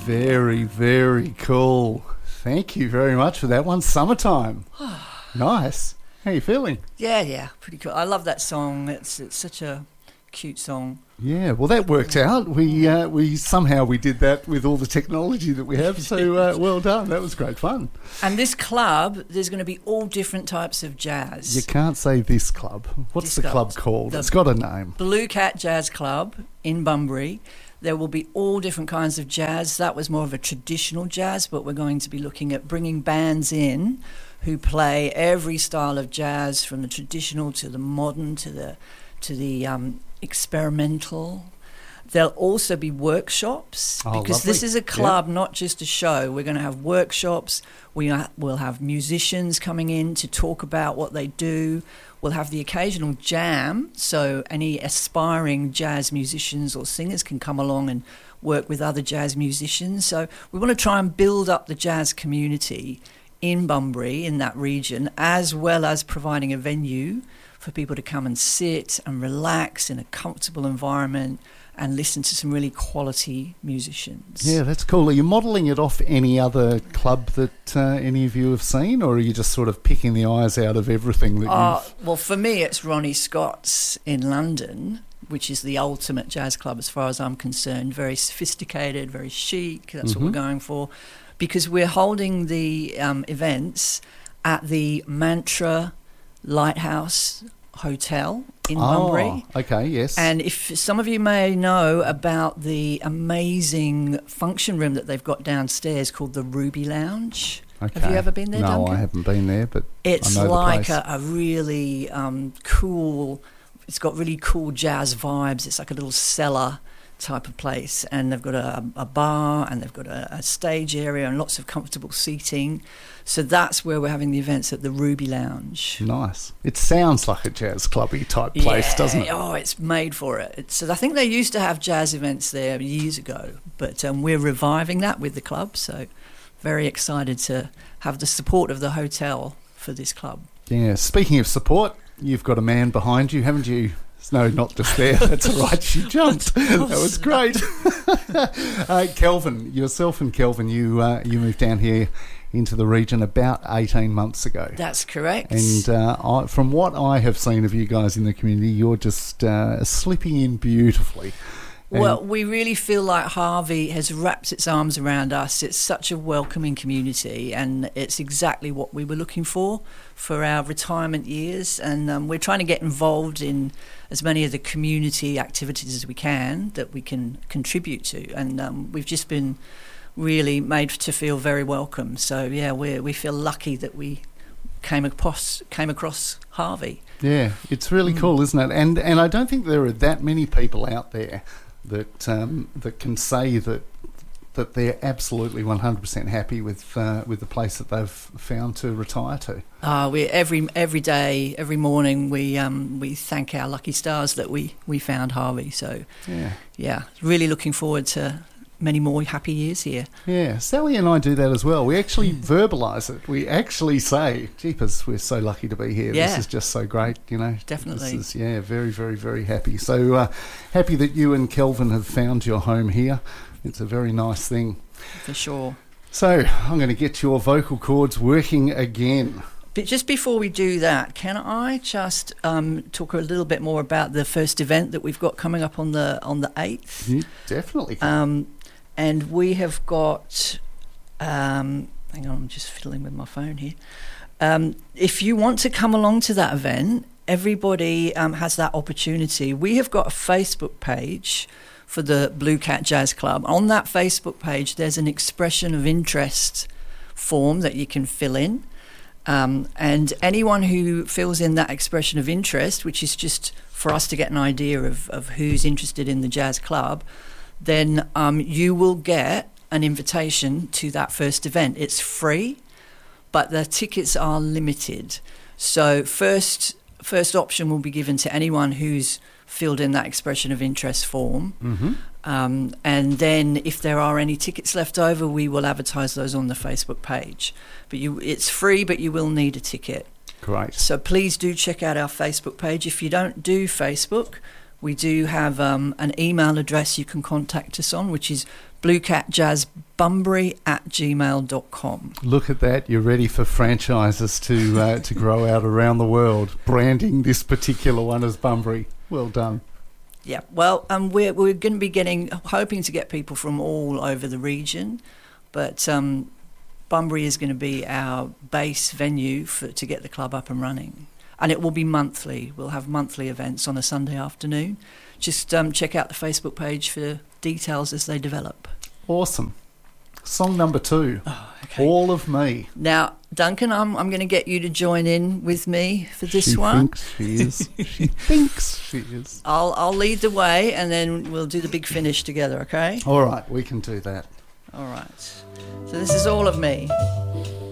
Very, very cool. Thank you very much for that one. Summertime. Nice. How are you feeling? Yeah, pretty cool. I love that song. It's such a cute song. Yeah, well, that worked out. We somehow we did that with all the technology that we have. So well done. That was great fun. And this club, there's going to be all different types of jazz. You can't say this club. What's the club called? It's got a name. Blue Cat Jazz Club in Bunbury. There will be all different kinds of jazz. That was more of a traditional jazz, but we're going to be looking at bringing bands in who play every style of jazz, from the traditional to the modern to the experimental. There'll also be workshops, because lovely. this is a club, not just a show. We're going to have workshops. We'll have musicians coming in to talk about what they do. We'll have the occasional jam, so any aspiring jazz musicians or singers can come along and work with other jazz musicians. So we want to try and build up the jazz community in Bunbury, in that region, as well as providing a venue for people to come and sit and relax in a comfortable environment and listen to some really quality musicians. Yeah, that's cool. Are you modelling it off any other club that any of you have seen, or are you just sort of picking the eyes out of everything that you've... Well, for me, it's Ronnie Scott's in London, which is the ultimate jazz club as far as I'm concerned. Very sophisticated, very chic. That's what we're going for. Because we're holding the events at the Mantra Lighthouse Hotel in Bunbury. Okay, yes. And if some of you may know about the amazing function room that they've got downstairs called the Ruby Lounge. Okay. Have you ever been there, No, Duncan? I haven't been there, but it's I know like the place. a really cool, it's got really cool jazz vibes. It's like a little cellar type of place, and they've got a bar, and they've got a stage area and lots of comfortable seating. So that's where we're having the events, at the Ruby Lounge. Nice. It sounds like a jazz clubby type place, doesn't it? Oh, it's made for it. So I think they used to have jazz events there years ago, but we're reviving that with the club. So very excited to have the support of the hotel for this club. Yeah. Speaking of support, you've got a man behind you, haven't you? No, not just there. That's all right. She jumped. That was great. Kelvin, yourself and Kelvin, you moved down here into the region about 18 months ago. That's correct. And from what I have seen of you guys in the community, you're just slipping in beautifully. Well, we really feel like Harvey has wrapped its arms around us. It's such a welcoming community, and it's exactly what we were looking for our retirement years. And we're trying to get involved in as many of the community activities as we can that we can contribute to. And we've just been really made to feel very welcome. So, yeah, we feel lucky that we came across Harvey. Yeah, it's really cool, isn't it? And I don't think there are that many people out there that can say that they're absolutely 100% happy with the place that they've found to retire to. We every day, every morning, we thank our lucky stars that we found Harvey. So yeah, really looking forward to many more happy years here. Yeah, Sally and I do that as well. We actually verbalise it. We actually say, "Jeepers, we're so lucky to be here. Yeah. This is just so great." You know, Definitely. This is, very, very, very happy. So happy that you and Kelvin have found your home here. It's a very nice thing. For sure. So I'm going to get your vocal cords working again. But just before we do that, can I just talk a little bit more about the first event that we've got coming up on the 8th? You definitely can. And we have got... hang on, I'm just fiddling with my phone here. If you want to come along to that event, everybody has that opportunity. We have got a Facebook page for the Blue Cat Jazz Club. On that Facebook page, there's an expression of interest form that you can fill in. And anyone who fills in that expression of interest, which is just for us to get an idea of who's interested in the jazz club, then you will get an invitation to that first event. It's free, but the tickets are limited. So first option will be given to anyone who's filled in that expression of interest form. Mm-hmm. And then if there are any tickets left over, we will advertise those on the Facebook page. But it's free, but you will need a ticket. Great. So please do check out our Facebook page. If you don't do Facebook, We do have an email address you can contact us on, which is bluecatjazzbunbury@gmail.com. Look at that. You're ready for franchises to grow out around the world, branding this particular one as Bunbury. Well done. Yeah, well, we're going to be hoping to get people from all over the region, but Bunbury is going to be our base venue to get the club up and running. And it will be monthly. We'll have monthly events on a Sunday afternoon. Just check out the Facebook page for details as they develop. Awesome. Song number 2, Okay. All of Me. Now, Duncan, I'm going to get you to join in with me for this one. She thinks she is. She thinks she is. I'll lead the way, and then we'll do the big finish together, okay? All right, we can do that. All right. So this is All of Me.